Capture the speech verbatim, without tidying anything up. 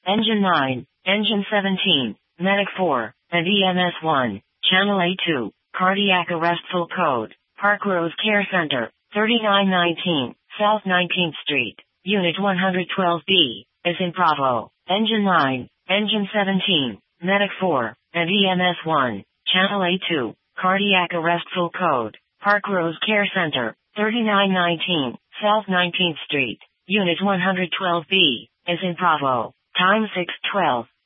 Engine nine, Engine seventeen, Medic four, and E M S one, Channel A two, Cardiac Arrest Full Code, Park Rose Care Center, thirty-nine nineteen, South nineteenth Street, Unit one twelve B, as in Bravo. Engine nine, Engine seventeen, Medic four, and E M S one, Channel A two, Cardiac Arrest Full Code, Park Rose Care Center, thirty-nine nineteen, South nineteenth Street, Unit one twelve B, as in Bravo. Time six twelve.